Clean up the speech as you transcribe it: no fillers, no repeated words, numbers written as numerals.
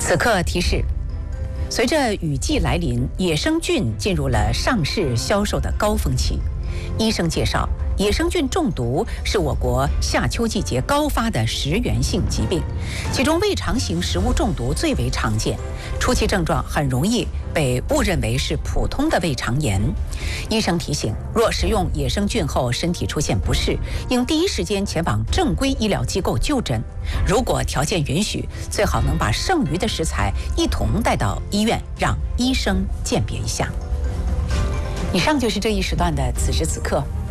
此刻提示：随着雨季来临，野生菌进入了上市销售的高峰期。医生介绍，野生菌中毒是我国夏秋季节高发的食源性疾病，其中胃肠型食物中毒最为常见，初期症状很容易被误认为是普通的胃肠炎。医生提醒，若食用野生菌后身体出现不适，应第一时间前往正规医疗机构就诊。如果条件允许，最好能把剩余的食材一同带到医院，让医生鉴别一下。以上就是这一时段的此时此刻。